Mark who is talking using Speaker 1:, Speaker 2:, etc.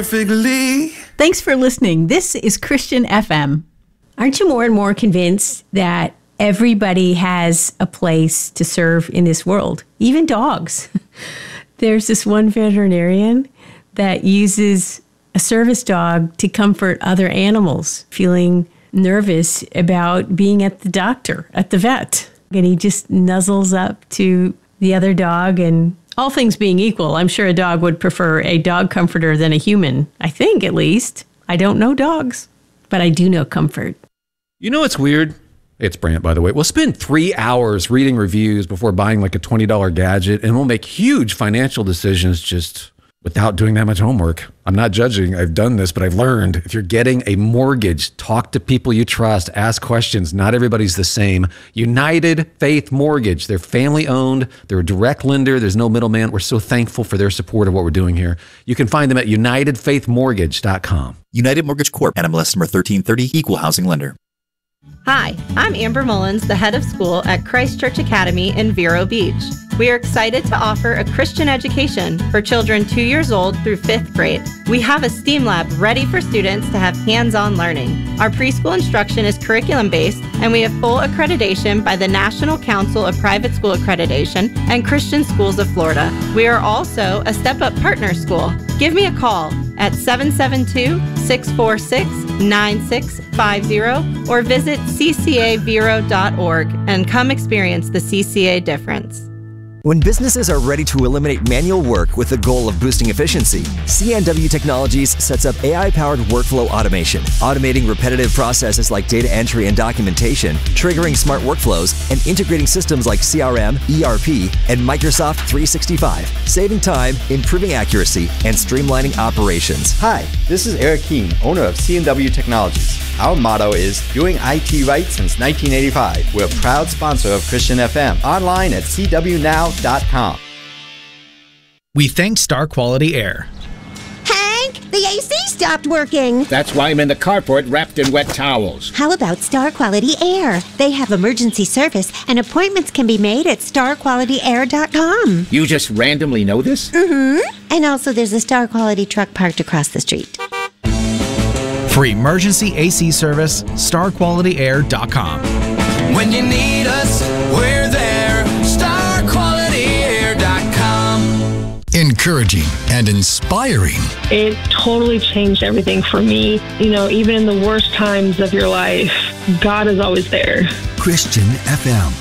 Speaker 1: perfectly.
Speaker 2: Thanks for listening. This is Christian FM. Aren't you more and more convinced that everybody has a place to serve in this world, even dogs? There's this one veterinarian that uses a service dog to comfort other animals feeling nervous about being at the doctor, at the vet. And he just nuzzles up to the other dog, and all things being equal, I'm sure a dog would prefer a dog comforter than a human. I think, at least. I don't know dogs, but I do know comfort.
Speaker 3: You know what's weird? It's Brant, by the way. We'll spend 3 hours reading reviews before buying like a $20 gadget, and we'll make huge financial decisions just without doing that much homework. I'm not judging. I've done this, but I've learned if you're getting a mortgage, talk to people you trust, ask questions. Not everybody's the same. United Faith Mortgage. They're family owned. They're a direct lender. There's no middleman. We're so thankful for their support of what we're doing here. You can find them at UnitedFaithMortgage.com.
Speaker 4: United Mortgage Corp. NMLS number 1330. Equal housing lender.
Speaker 5: Hi, I'm Amber Mullins, the head of school at Christ Church Academy in Vero Beach. We are excited to offer a Christian education for children 2 years old through 5th grade. We have a STEAM lab ready for students to have hands-on learning. Our preschool instruction is curriculum-based, and we have full accreditation by the National Council of Private School Accreditation and Christian Schools of Florida. We are also a Step Up Partner School. Give me a call at 772-646-9650 or visit ccavero.org and come experience the CCA difference.
Speaker 6: When businesses are ready to eliminate manual work with the goal of boosting efficiency, CNW Technologies sets up AI-powered workflow automation, automating repetitive processes like data entry and documentation, triggering smart workflows, and integrating systems like CRM, ERP, and Microsoft 365, saving time, improving accuracy, and streamlining operations.
Speaker 7: Hi, this is Eric Keene, owner of CNW Technologies. Our motto is doing IT right since 1985. We're a proud sponsor of Christian FM. Online at cwnow.com.
Speaker 8: We thank Star Quality Air.
Speaker 9: Hank, the AC stopped working.
Speaker 10: That's why I'm in the carport wrapped in wet towels.
Speaker 9: How about Star Quality Air? They have emergency service, and appointments can be made at starqualityair.com.
Speaker 10: You just randomly know this?
Speaker 9: Mm-hmm. And also there's a Star Quality truck parked across the street.
Speaker 8: For emergency AC service, starqualityair.com.
Speaker 1: When you need us, we're there. StarQualityAir.com.
Speaker 11: Encouraging and inspiring.
Speaker 12: It totally changed everything for me. You know, even in the worst times of your life, God is always there.
Speaker 11: Christian FM.